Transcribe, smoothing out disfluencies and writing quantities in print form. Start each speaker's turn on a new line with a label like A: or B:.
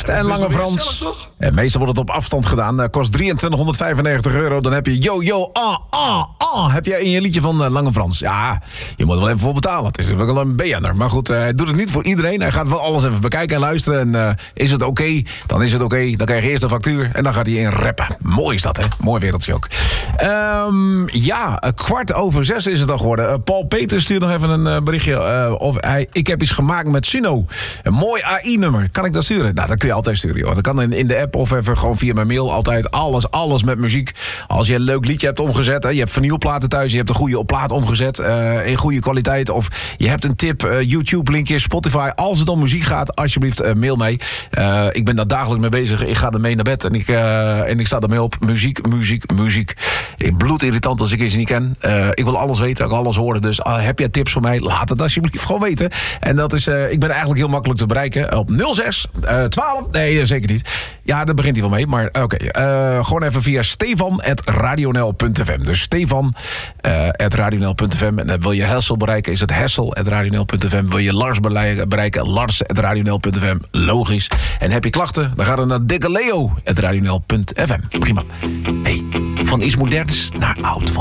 A: West en Lange Frans. En meestal wordt het op afstand gedaan. Kost 2395 euro. Dan heb je yo, heb je in je liedje van Lange Frans. Ja, je moet er wel even voor betalen. Het is wel een BN'er. Maar goed, hij doet het niet voor iedereen. Hij gaat wel alles even bekijken en luisteren. En is het oké? Dan is het oké. Dan krijg je eerst een factuur. En dan gaat hij in rappen. Mooi is dat, hè? Mooi wereldje ook. 5:15 is het al geworden. Paul Peters stuurt nog even een berichtje. Ik heb iets gemaakt met Suno. Een mooi AI-nummer. Kan ik dat sturen? Nou, dat kun je altijd sturen, joh. Dat kan in de app of even gewoon via mijn mail. Altijd alles met muziek. Als je een leuk liedje hebt omgezet. Hè, je hebt vinylplaten thuis. Je hebt een goede plaat omgezet. In goede kwaliteit. Of je hebt een tip. YouTube-linkje, Spotify. Als het om muziek gaat, alsjeblieft mail mee. Ik ben daar dagelijks mee bezig. Ik ga ermee naar bed. En ik sta ermee op. Muziek. Bloedirritant als ik iets niet ken. Ik wil alles weten. Ik wil alles horen. Dus heb jij tips voor mij? Laat het alsjeblieft gewoon weten. En dat is, ik ben eigenlijk heel makkelijk te bereiken. Op 06 12. Nee, zeker niet. Ja, daar begint hij wel mee. Maar oké. Gewoon even via stefan@radionel.fm. Dus stefan@radionel.fm. En wil je Hessel bereiken, is het hessel@radionel.fm. Wil je Lars bereiken, lars@radionel.fm. Logisch. En heb je klachten, dan ga je naar dikkeleo@radionel.fm. Prima. Hey, van iets moderns naar oud.